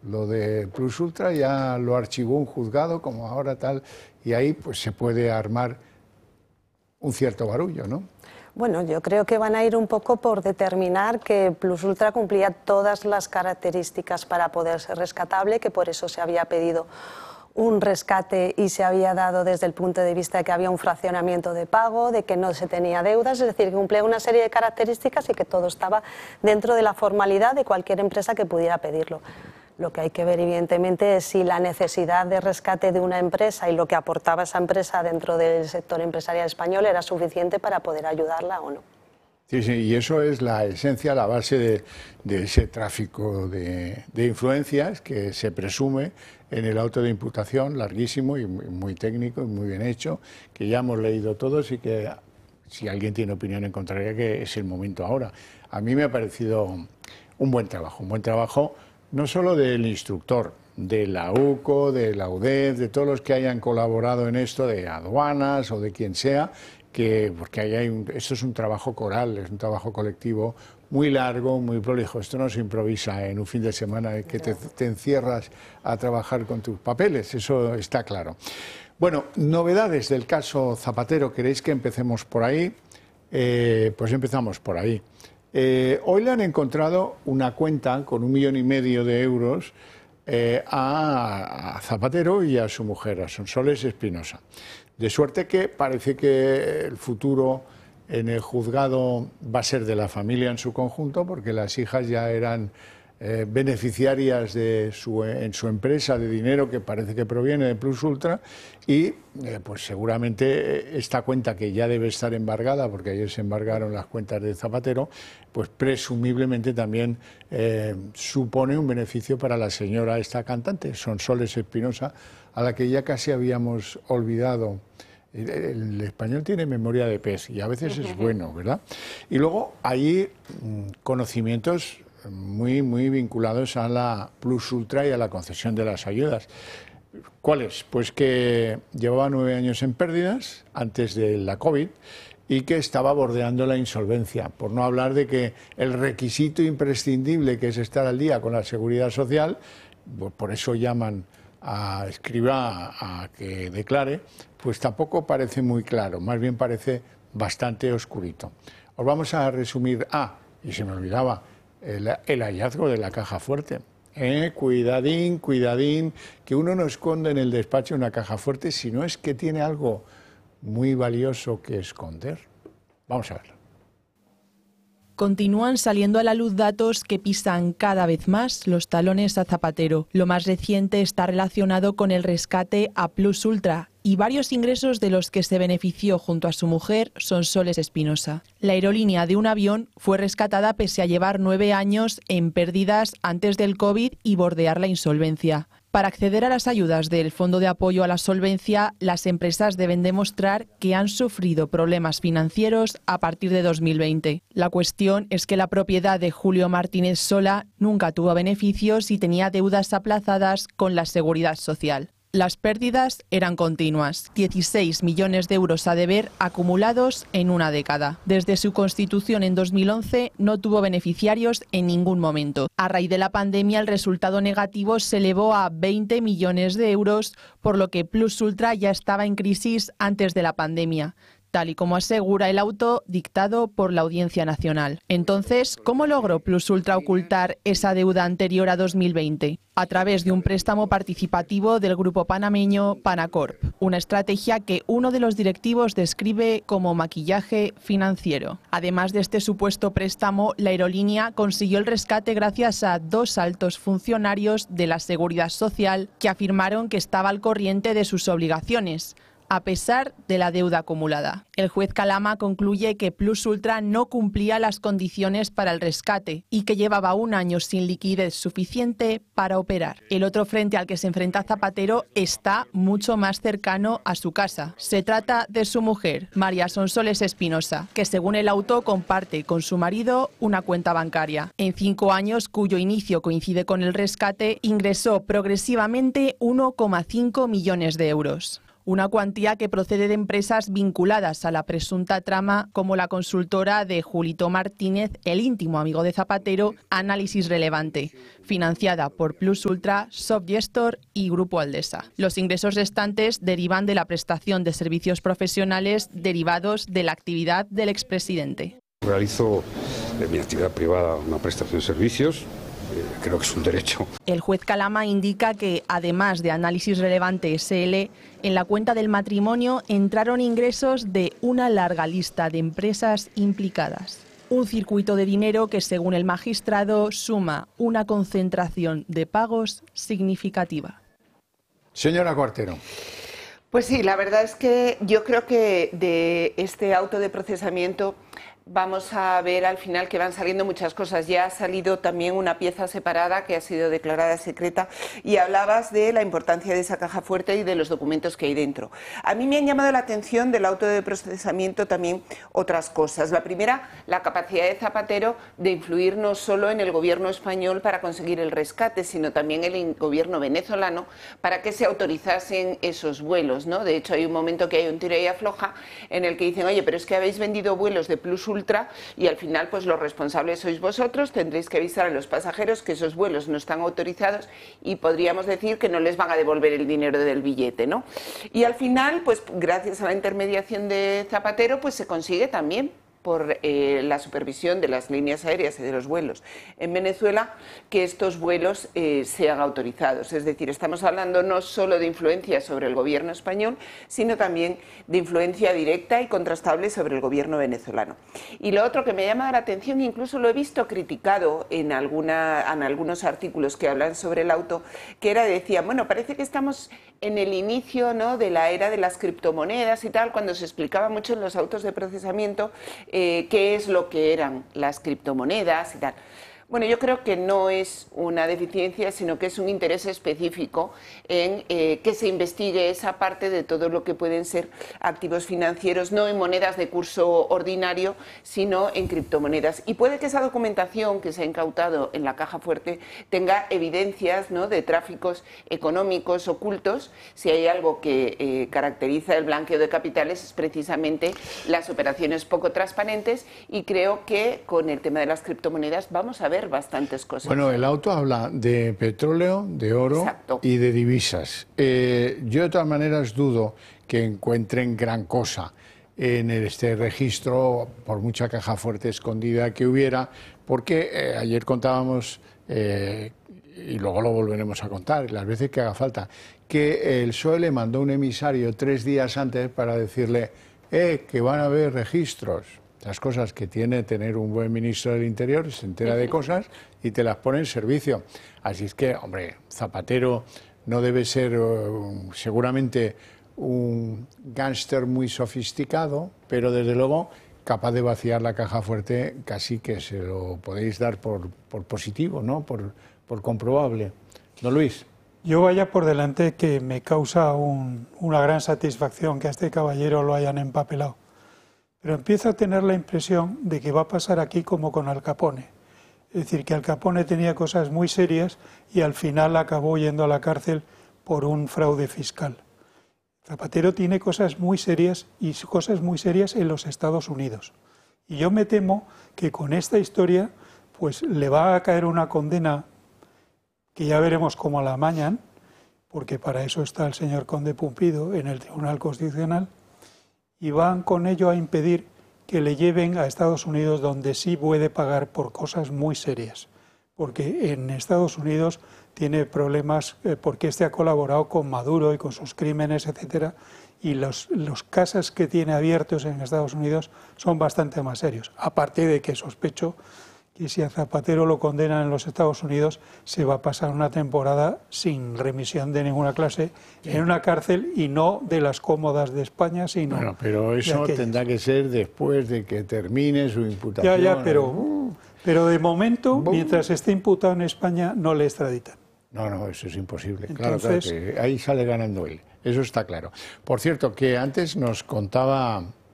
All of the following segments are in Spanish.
Lo de Plus Ultra ya lo archivó un juzgado, como ahora tal, y ahí pues se puede armar un cierto barullo, ¿no? Bueno, yo creo que van a ir un poco por determinar que Plus Ultra cumplía todas las características para poder ser rescatable, que por eso se había pedido un rescate y se había dado desde el punto de vista de que había un fraccionamiento de pago, de que no se tenía deudas, es decir, que cumplía una serie de características y que todo estaba dentro de la formalidad de cualquier empresa que pudiera pedirlo. Lo que hay que ver, evidentemente, es si la necesidad de rescate de una empresa y lo que aportaba esa empresa dentro del sector empresarial español era suficiente para poder ayudarla o no. Sí, sí, y eso es la esencia, la base de ese tráfico de influencias que se presume en el auto de imputación, larguísimo y muy técnico y muy bien hecho, que ya hemos leído todos y que si alguien tiene opinión en contraria, que es el momento ahora. A mí me ha parecido un buen trabajo no solo del instructor, de la UCO, de la UDEF, de todos los que hayan colaborado en esto, de aduanas o de quien sea, porque ahí esto es un trabajo coral, es un trabajo colectivo muy largo, muy prolijo. Esto no se improvisa en un fin de semana que te encierras a trabajar con tus papeles, eso está claro. Bueno, novedades del caso Zapatero, ¿queréis que empecemos por ahí? Pues empezamos por ahí. Hoy le han encontrado una cuenta con 1,5 millones de euros a Zapatero y a su mujer, a Sonsoles Espinosa. De suerte que parece que el futuro en el juzgado va a ser de la familia en su conjunto, porque las hijas ya eran beneficiarias en su empresa de dinero que parece que proviene de Plus Ultra y pues seguramente esta cuenta, que ya debe estar embargada porque ayer se embargaron las cuentas de Zapatero, pues presumiblemente también supone un beneficio para la señora esta cantante, Sonsoles Espinosa, a la que ya casi habíamos olvidado. El español tiene memoria de pez y a veces es bueno, ¿verdad? Y luego hay conocimientos muy vinculados a la Plus Ultra y a la concesión de las ayudas. ¿Cuáles? Pues que llevaba 9 años en pérdidas antes de la COVID y que estaba bordeando la insolvencia, por no hablar de que el requisito imprescindible, que es estar al día con la Seguridad Social, por eso llaman a Escrivá a que declare, pues tampoco parece muy claro, más bien parece bastante oscurito. Os vamos a resumir, y se me olvidaba, el hallazgo de la caja fuerte. Cuidadín, que uno no esconde en el despacho una caja fuerte si no es que tiene algo muy valioso que esconder. Vamos a verlo. Continúan saliendo a la luz datos que pisan cada vez más los talones a Zapatero. Lo más reciente está relacionado con el rescate a Plus Ultra y varios ingresos de los que se benefició junto a su mujer, Sonsoles Espinosa. La aerolínea de un avión fue rescatada pese a llevar 9 años en pérdidas antes del COVID y bordear la insolvencia. Para acceder a las ayudas del Fondo de Apoyo a la Solvencia, las empresas deben demostrar que han sufrido problemas financieros a partir de 2020. La cuestión es que la propiedad de Julio Martínez Sola nunca tuvo beneficios y tenía deudas aplazadas con la Seguridad Social. Las pérdidas eran continuas, 16 millones de euros a deber acumulados en una década. Desde su constitución en 2011 no tuvo beneficiarios en ningún momento. A raíz de la pandemia el resultado negativo se elevó a 20 millones de euros, por lo que Plus Ultra ya estaba en crisis antes de la pandemia, tal y como asegura el auto dictado por la Audiencia Nacional. Entonces, ¿cómo logró Plus Ultra ocultar esa deuda anterior a 2020? A través de un préstamo participativo del grupo panameño Panacorp, una estrategia que uno de los directivos describe como maquillaje financiero. Además de este supuesto préstamo, la aerolínea consiguió el rescate gracias a 2 altos funcionarios de la Seguridad Social que afirmaron que estaba al corriente de sus obligaciones, a pesar de la deuda acumulada. El juez Calama concluye que Plus Ultra no cumplía las condiciones para el rescate y que llevaba 1 año sin liquidez suficiente para operar. El otro frente al que se enfrenta Zapatero está mucho más cercano a su casa. Se trata de su mujer, María Sonsoles Espinosa, que según el auto comparte con su marido una cuenta bancaria. En 5 años, cuyo inicio coincide con el rescate, ingresó progresivamente 1,5 millones de euros. una cuantía que procede de empresas vinculadas a la presunta trama, como la consultora de Julito Martínez, el íntimo amigo de Zapatero, Análisis Relevante, financiada por Plus Ultra, Softgestor y Grupo Aldesa. Los ingresos restantes derivan de la prestación de servicios profesionales derivados de la actividad del expresidente. Realizo en mi actividad privada una prestación de servicios. Creo que es un derecho. El juez Calama indica que, además de Análisis Relevante SL, en la cuenta del matrimonio entraron ingresos de una larga lista de empresas implicadas. Un circuito de dinero que, según el magistrado, suma una concentración de pagos significativa. Señora Cuartero. Pues sí, la verdad es que yo creo que de este auto de procesamiento vamos a ver al final que van saliendo muchas cosas. Ya ha salido también una pieza separada que ha sido declarada secreta y hablabas de la importancia de esa caja fuerte y de los documentos que hay dentro. A mí me han llamado la atención del auto de procesamiento también otras cosas. La primera, la capacidad de Zapatero de influir no solo en el gobierno español para conseguir el rescate, sino también en el gobierno venezolano para que se autorizasen esos vuelos, ¿no? De hecho, hay un momento que hay un tira y afloja en el que dicen, oye, pero es que habéis vendido vuelos de Plus Ultra y al final pues los responsables sois vosotros, tendréis que avisar a los pasajeros que esos vuelos no están autorizados y podríamos decir que no les van a devolver el dinero del billete, ¿no? Y al final, pues gracias a la intermediación de Zapatero, pues se consigue también por la supervisión de las líneas aéreas y de los vuelos en Venezuela, que estos vuelos sean autorizados. Es decir, estamos hablando no solo de influencia sobre el gobierno español, sino también de influencia directa y contrastable sobre el gobierno venezolano. Y lo otro que me llama la atención, incluso lo he visto criticado en algunos artículos que hablan sobre el auto, que decían, bueno, parece que estamos en el inicio, ¿no?, de la era de las criptomonedas y tal, cuando se explicaba mucho en los autos de procesamiento qué es lo que eran las criptomonedas y tal. Bueno, yo creo que no es una deficiencia, sino que es un interés específico en que se investigue esa parte de todo lo que pueden ser activos financieros, no en monedas de curso ordinario, sino en criptomonedas. Y puede que esa documentación que se ha incautado en la caja fuerte tenga evidencias, ¿no?, de tráficos económicos ocultos. Si hay algo que caracteriza el blanqueo de capitales es precisamente las operaciones poco transparentes, y creo que con el tema de las criptomonedas vamos a ver bastantes cosas. Bueno, el auto habla de petróleo, de oro. Exacto. Y de divisas. Yo de todas maneras dudo que encuentren gran cosa en este registro, por mucha caja fuerte escondida que hubiera, porque ayer contábamos, y luego lo volveremos a contar las veces que haga falta, que el PSOE le mandó un emisario 3 días antes para decirle que van a haber registros. Las cosas que tiene tener un buen ministro del Interior, se entera de cosas y te las pone en servicio. Así es que, hombre, Zapatero no debe ser seguramente un gángster muy sofisticado, pero desde luego capaz de vaciar la caja fuerte, casi que se lo podéis dar por positivo, ¿no?, por comprobable. Don Luis. Yo vaya por delante que me causa una gran satisfacción que a este caballero lo hayan empapelado. Pero empiezo a tener la impresión de que va a pasar aquí como con Al Capone. Es decir, que Al Capone tenía cosas muy serias y al final acabó yendo a la cárcel por un fraude fiscal. Zapatero tiene cosas muy serias y cosas muy serias en los Estados Unidos. Y yo me temo que con esta historia pues le va a caer una condena que ya veremos cómo la amañan, porque para eso está el señor Conde Pumpido en el Tribunal Constitucional, y van con ello a impedir que le lleven a Estados Unidos, donde sí puede pagar por cosas muy serias, porque en Estados Unidos tiene problemas porque ha colaborado con Maduro y con sus crímenes, etcétera, y los casos que tiene abiertos en Estados Unidos son bastante más serios, aparte de que sospecho que si a Zapatero lo condenan en los Estados Unidos se va a pasar una temporada sin remisión de ninguna clase en una cárcel, y no de las cómodas de España, sino... Bueno, pero eso tendrá que ser después de que termine su imputación. Ya, pero de momento, mientras esté imputado en España, no le extraditan. No, eso es imposible. Entonces, claro que ahí sale ganando él, eso está claro. Por cierto, que antes nos contaba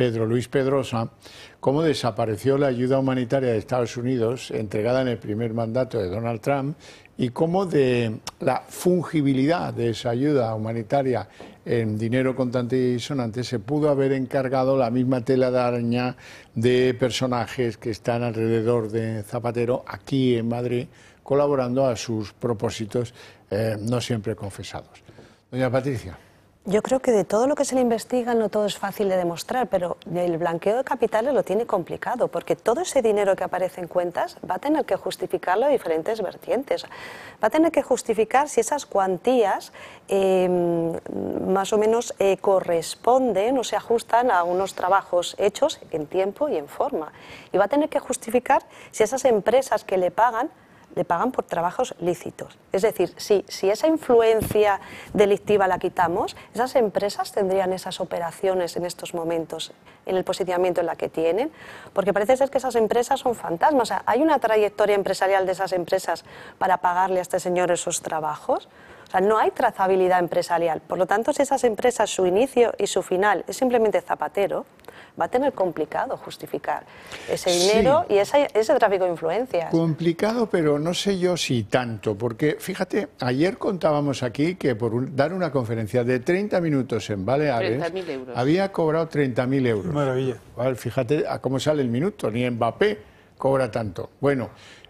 Pedro Luis Pedrosa, cómo desapareció la ayuda humanitaria de Estados Unidos entregada en el primer mandato de Donald Trump y cómo de la fungibilidad de esa ayuda humanitaria en dinero contante y sonante se pudo haber encargado la misma tela de araña de personajes que están alrededor de Zapatero aquí en Madrid, colaborando a sus propósitos no siempre confesados. Doña Patricia. Yo creo que de todo lo que se le investiga no todo es fácil de demostrar, pero el blanqueo de capitales lo tiene complicado, porque todo ese dinero que aparece en cuentas va a tener que justificarlo de diferentes vertientes. Va a tener que justificar si esas cuantías más o menos corresponden o se ajustan a unos trabajos hechos en tiempo y en forma. Y va a tener que justificar si esas empresas que le pagan por trabajos lícitos. Es decir, si esa influencia delictiva la quitamos, esas empresas tendrían esas operaciones en estos momentos, en el posicionamiento en la que tienen, porque parece ser que esas empresas son fantasmas. O sea, ¿hay una trayectoria empresarial de esas empresas para pagarle a este señor esos trabajos? O sea, no hay trazabilidad empresarial. Por lo tanto, si esas empresas, su inicio y su final es simplemente Zapatero, va a tener complicado justificar ese dinero y ese tráfico de influencias. Complicado, pero no sé yo si tanto, porque fíjate, ayer contábamos aquí que por dar una conferencia de 30 minutos en Baleares 30.000 euros. Había cobrado 30.000 euros. Maravilla. Vale, fíjate a cómo sale el minuto, ni Mbappé cobra tanto. Bueno,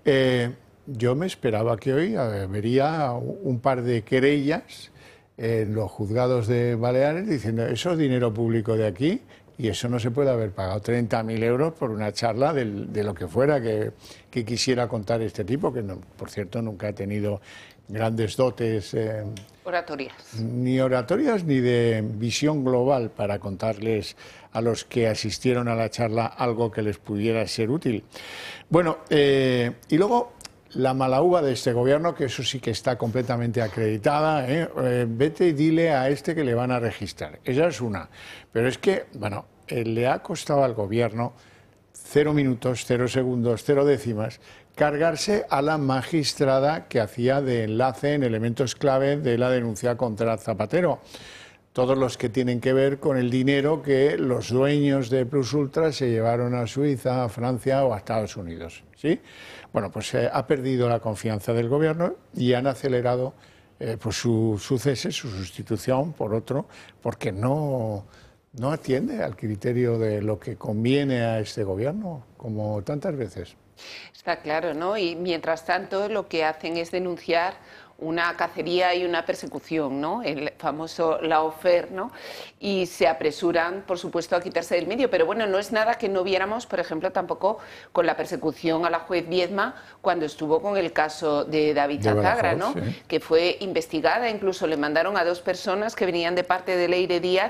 yo me esperaba que hoy vería un par de querellas en los juzgados de Baleares diciendo eso es dinero público de aquí y eso no se puede haber pagado 30.000 euros por una charla de lo que fuera que quisiera contar este tipo, que no, por cierto nunca ha tenido grandes dotes oratorias. Ni oratorias ni de visión global para contarles a los que asistieron a la charla algo que les pudiera ser útil. Bueno, y luego la mala uva de este gobierno, que eso sí que está completamente acreditada, vete y dile a este que le van a registrar. Esa es una. Pero es que, bueno, le ha costado al gobierno 0 minutos, 0 segundos, 0 décimas, cargarse a la magistrada que hacía de enlace en elementos clave de la denuncia contra Zapatero. Todos los que tienen que ver con el dinero que los dueños de Plus Ultra se llevaron a Suiza, a Francia o a Estados Unidos, ¿sí? Bueno, pues ha perdido la confianza del gobierno y han acelerado pues su cese, su sustitución por otro, porque no atiende al criterio de lo que conviene a este gobierno, como tantas veces. Está claro, ¿no? Y mientras tanto lo que hacen es denunciar una cacería y una persecución, ¿no? El famoso lawfare, ¿no? Y se apresuran, por supuesto, a quitarse del medio. Pero bueno, no es nada que no viéramos, por ejemplo, tampoco con la persecución a la juez Viedma cuando estuvo con el caso de David Zazagra, ¿no? Sí. Que fue investigada, incluso le mandaron a 2 personas que venían de parte de Leire Díaz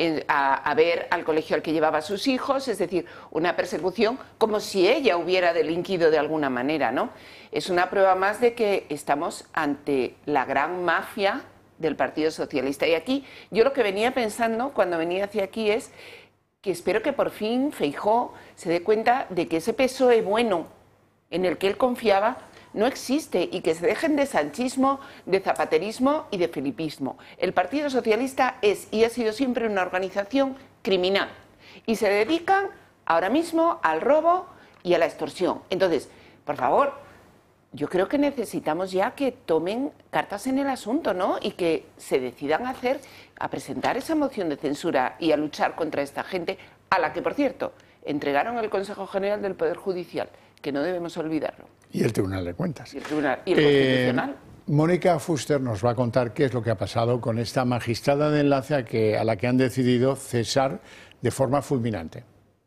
a ver al colegio al que llevaba a sus hijos, es decir, una persecución como si ella hubiera delinquido de alguna manera, ¿no? Es una prueba más de que estamos ante la gran mafia del Partido Socialista. Y aquí yo lo que venía pensando cuando venía hacia aquí es que espero que por fin Feijóo se dé cuenta de que ese PSOE bueno en el que él confiaba no existe y que se dejen de sanchismo, de zapaterismo y de felipismo. El Partido Socialista es y ha sido siempre una organización criminal y se dedican ahora mismo al robo y a la extorsión. Entonces, por favor, yo creo que necesitamos ya que tomen cartas en el asunto, ¿no? Y que se decidan a presentar esa moción de censura y a luchar contra esta gente, a la que, por cierto, entregaron el Consejo General del Poder Judicial, que no debemos olvidarlo. Y el Tribunal de Cuentas. Y el Tribunal y el Constitucional. Mónica Fuster nos va a contar qué es lo que ha pasado con esta magistrada de enlace a la que han decidido cesar de forma fulminante.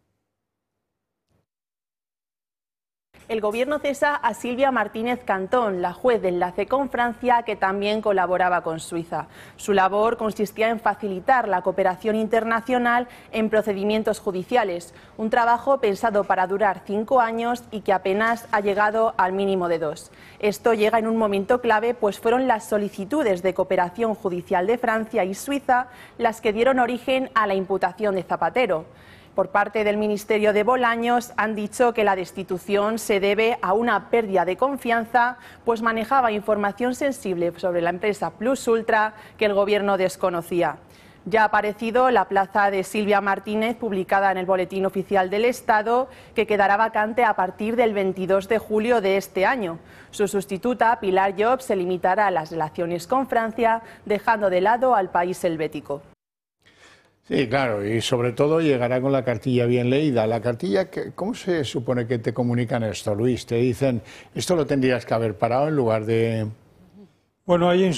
El Gobierno cesa a Silvia Martínez Cantón, la juez de enlace con Francia que también colaboraba con Suiza. Su labor consistía en facilitar la cooperación internacional en procedimientos judiciales, un trabajo pensado para durar 5 años y que apenas ha llegado al mínimo de 2. Esto llega en un momento clave, pues fueron las solicitudes de cooperación judicial de Francia y Suiza las que dieron origen a la imputación de Zapatero. Por parte del Ministerio de Bolaños han dicho que la destitución se debe a una pérdida de confianza, pues manejaba información sensible sobre la empresa Plus Ultra que el Gobierno desconocía. Ya ha aparecido la plaza de Silvia Martínez, publicada en el Boletín Oficial del Estado, que quedará vacante a partir del 22 de julio de este año. Su sustituta, Pilar Llop, se limitará a las relaciones con Francia, dejando de lado al país helvético. Sí, claro, y sobre todo llegará con la cartilla bien leída. La cartilla, ¿cómo se supone que te comunican esto, Luis? Te dicen, esto lo tendrías que haber parado en lugar de... Bueno, hay